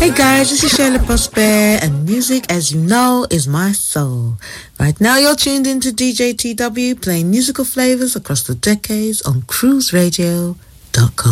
Hey guys, this is Shayla Prosper, and music, as you know, is my soul. Right now you're tuned into DJ TW playing musical flavors across the decades on cruiseradio.com.